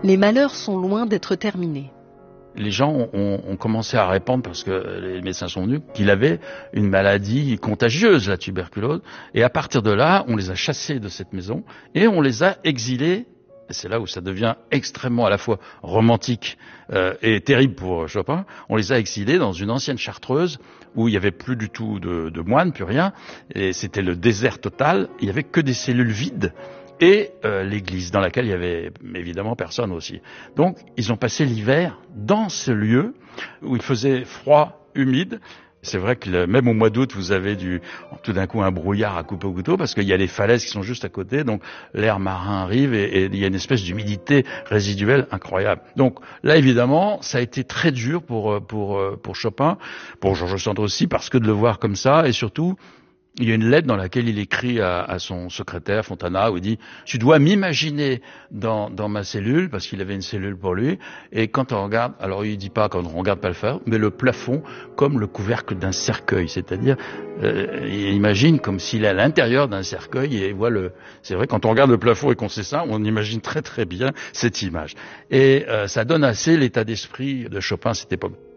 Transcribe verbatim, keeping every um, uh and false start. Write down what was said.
Les malheurs sont loin d'être terminés. Les gens ont, ont commencé à répandre, parce que les médecins sont venus, qu'il avait une maladie contagieuse, la tuberculose. Et à partir de là, on les a chassés de cette maison et on les a exilés. Et c'est là où ça devient extrêmement à la fois romantique euh, et terrible pour Chopin. On les a exilés dans une ancienne chartreuse où il y avait plus du tout de, de moines, plus rien. Et c'était le désert total. Il y avait que des cellules vides. Et euh, l'église, dans laquelle il y avait évidemment personne aussi. Donc, ils ont passé l'hiver dans ce lieu où il faisait froid, humide. C'est vrai que le, même au mois d'août, vous avez du, tout d'un coup un brouillard à couper au couteau, parce qu'il y a les falaises qui sont juste à côté, donc l'air marin arrive et, et il y a une espèce d'humidité résiduelle incroyable. Donc là, évidemment, ça a été très dur pour, pour, pour Chopin, pour Georges Sand aussi, parce que de le voir comme ça, et surtout, il y a une lettre dans laquelle il écrit à, à son secrétaire, Fontana, où il dit « Tu dois m'imaginer dans, dans ma cellule », parce qu'il avait une cellule pour lui, et quand on regarde, alors il dit pas quand on regarde pas le phare, mais le plafond comme le couvercle d'un cercueil, c'est-à-dire, euh, il imagine comme s'il est à l'intérieur d'un cercueil, et voit le... C'est vrai, quand on regarde le plafond et qu'on sait ça, on imagine très très bien cette image. Et euh, ça donne assez l'état d'esprit de Chopin à cette époque.